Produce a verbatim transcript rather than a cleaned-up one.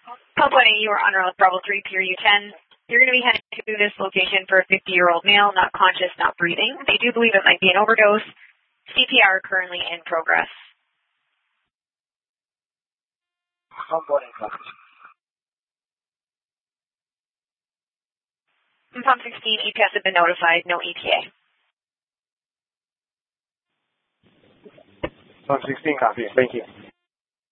Pump one eight, you are on route Bravo three, Pier U ten. You're going to be heading to this location for a fifty-year-old male, not conscious, not breathing. They do believe it might be an overdose. C P R currently in progress. Pump one eight, copy. Pump sixteen, E P S have been notified, no E T A. Pump sixteen, copy. Thank you.